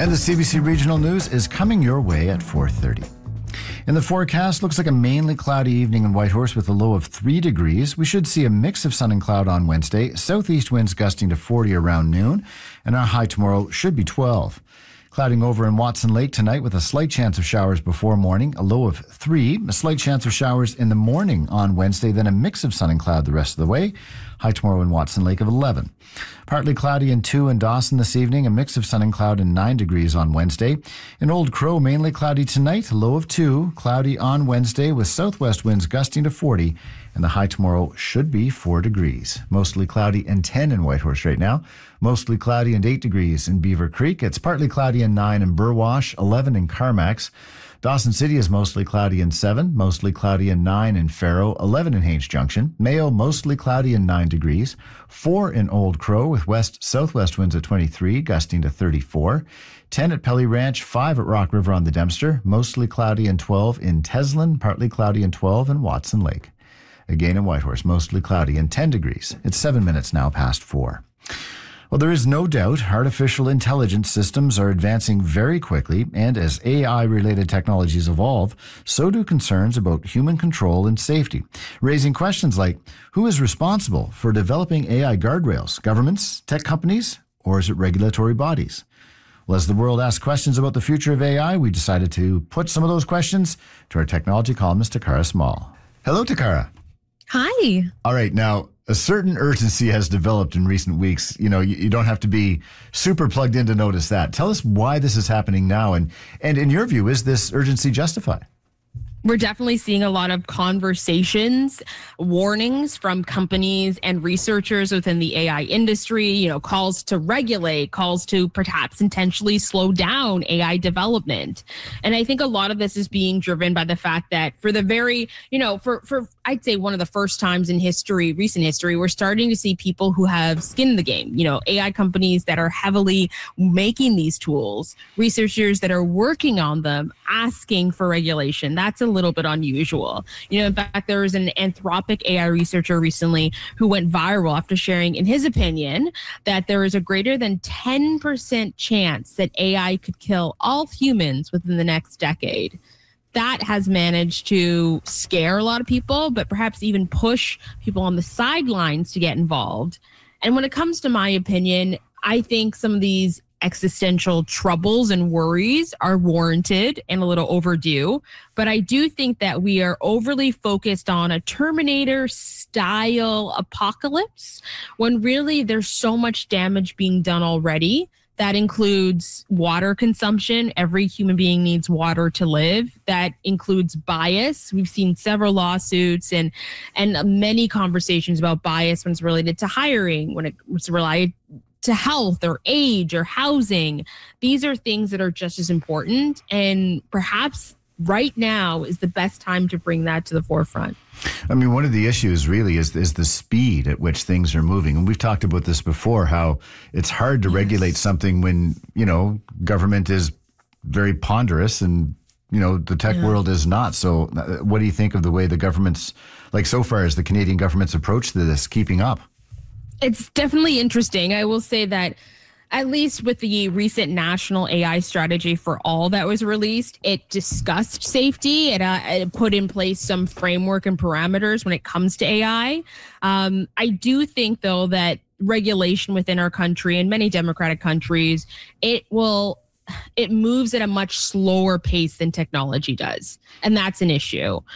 And the CBC Regional News is coming your way at 4:30. In the forecast, looks like a mainly cloudy evening in Whitehorse with a low of 3 degrees. We should see a mix of sun and cloud on Wednesday, southeast winds gusting to 40 around noon, and our high tomorrow should be 12. Clouding over in Watson Lake tonight with a slight chance of showers before morning, a low of 3. A slight chance of showers in the morning on Wednesday, then a mix of sun and cloud the rest of the way. High tomorrow in Watson Lake of 11. Partly cloudy in 2 in Dawson this evening, a mix of sun and cloud and 9 degrees on Wednesday. In Old Crow, mainly cloudy tonight, a low of 2. Cloudy on Wednesday with southwest winds gusting to 40. And the high tomorrow should be 4 degrees. Mostly cloudy and 10 in Whitehorse right now. Mostly cloudy and 8 degrees in Beaver Creek. It's partly cloudy and 9 in Burwash, 11 in Carmacks. Dawson City is mostly cloudy and 7. Mostly cloudy and 9 in Faro, 11 in Haines Junction. Mayo, mostly cloudy and 9 degrees. 4 in Old Crow with west-southwest winds at 23, gusting to 34. 10 at Pelly Ranch, 5 at Rock River on the Dempster. Mostly cloudy and 12 in Teslin. Partly cloudy and 12 in Watson Lake. Again in Whitehorse, mostly cloudy and 10 degrees. It's 7 minutes now past 4. Well, there is no doubt artificial intelligence systems are advancing very quickly, and as AI-related technologies evolve, so do concerns about human control and safety, raising questions like, who is responsible for developing AI guardrails? Governments, tech companies, or is it regulatory bodies? Well, as the world asks questions about the future of AI, we decided to put some of those questions to our technology columnist, Takara Small. Hello, Takara. Hi. All right, now, a certain urgency has developed in recent weeks. You know, you don't have to be super plugged in to notice that. Tell us why this is happening now, and in your view, is this urgency justified? We're definitely seeing a lot of conversations, warnings from companies and researchers within the AI industry, calls to regulate, calls to perhaps intentionally slow down AI development. And I think a lot of this is being driven by the fact that for the very, for I'd say one of the first times in history, recent history, we're starting to see people who have skin in the game, AI companies that are heavily making these tools, researchers that are working on them, asking for regulation. That's a little bit unusual. In fact, there was an Anthropic AI researcher recently who went viral after sharing, in his opinion, that there is a greater than 10% chance that AI could kill all humans within the next decade. That has managed to scare a lot of people, but perhaps even push people on the sidelines to get involved. And when it comes to my opinion, I think some of these existential troubles and worries are warranted and a little overdue. But I do think that we are overly focused on a Terminator-style apocalypse when really there's so much damage being done already. That includes water consumption. Every human being needs water to live. That includes bias. We've seen several lawsuits and many conversations about bias when it's related to hiring, when it's related to health or age or housing. These are things that are just as important. And perhaps right now is the best time to bring that to the forefront. I mean, one of the issues really is the speed at which things are moving. And we've talked about this before, how it's hard to regulate something when, government is very ponderous and, the tech world is not. So what do you think of the way the government's, like so far as the Canadian government's approach to this, keeping up? It's definitely interesting. I will say that at least with the recent National AI Strategy for All that was released, it discussed safety. It put in place some framework and parameters when it comes to AI. I do think, though, that regulation within our country and many democratic countries, it moves at a much slower pace than technology does. And that's an issue.